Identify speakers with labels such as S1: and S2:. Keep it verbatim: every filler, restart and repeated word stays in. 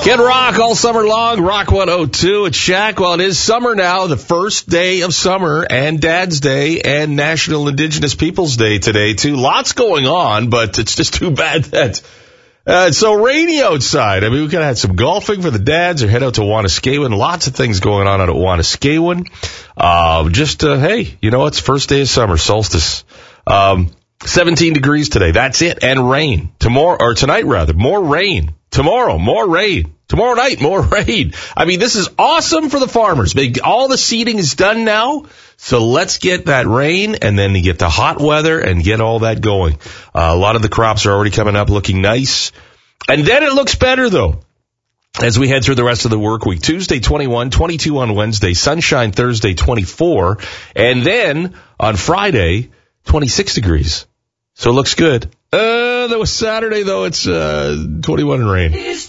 S1: Kid Rock all summer long, Rock one oh two at Shaq. Well, it is summer now, the first day of summer, and Dad's Day, and National Indigenous Peoples Day today, too. Lots going on, but it's just too bad that uh, it's so rainy outside. I mean, we could have had some golfing for the dads or head out to Wanuskewin. Lots of things going on out at Wanuskewin. Uh, just, uh, hey, you know what? It's first day of summer, solstice. Um, seventeen degrees today. That's it. And rain. Tomorrow, or tonight rather, more rain. Tomorrow, more rain. Tomorrow night, more rain. I mean, this is awesome for the farmers. All the seeding is done now, so let's get that rain and then get the hot weather and get all that going. Uh, a lot of the crops are already coming up looking nice. And then it looks better, though, as we head through the rest of the work week. Tuesday, twenty-one, twenty-two on Wednesday, sunshine Thursday, twenty-four, and then on Friday, twenty-six degrees. So it looks good. Uh, there was Saturday, though, it's uh, twenty-one and rain.